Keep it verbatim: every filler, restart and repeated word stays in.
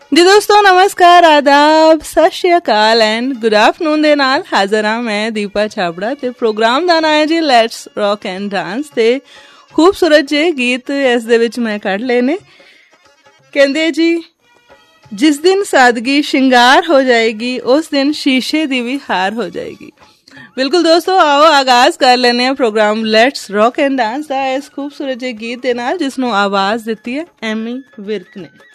जी दोस्तों नमस्कार आदाब सत श्री अकाल एंड गुड आफ्टरनून ਦੇ ਨਾਲ ਹਾਜ਼ਰ ਹਾਂ ਮੈਂ ਦੀਪਾ ਛਾਬੜਾ ਤੇ ਪ੍ਰੋਗਰਾਮ ਦਾ ਨਾਂ ਹੈ ਜੀ ਲੈਟਸ ਰੌਕ ਐਂਡ ਡਾਂਸ ਤੇ ਖੂਬਸੂਰਤ ਜਿਹੇ ਗੀਤ ਇਸ ਦੇ ਵਿੱਚ ਮੈਂ ਕੱਢ ਲਏ ਨੇ। ਕਹਿੰਦੇ ਜੀ ਜਿਸ ਦਿਨ ਸਾਦਗੀ ਸ਼ਿੰਗਾਰ ਹੋ ਜਾਏਗੀ ਉਸ ਦਿਨ ਸ਼ੀਸ਼ੇ ਦੀ ਵੀ ਹਾਰ ਹੋ ਜਾਏਗੀ। ਬਿਲਕੁਲ ਦੋਸਤੋ ਆਓ ਆਗਾਜ਼ ਕਰ ਲੈਂਦੇ ਹਾਂ programme let's rock and dance ਦਾ ਇਸ ਖੂਬਸੂਰਤ ਜਿਹੇ ਗੀਤ ਦੇ ਨਾਲ ਜਿਸ ਨੂੰ ਆਵਾਜ਼ ਦਿੱਤੀ ਹੈ ਐਮੀ ਵਿਰਕ ਨੇ।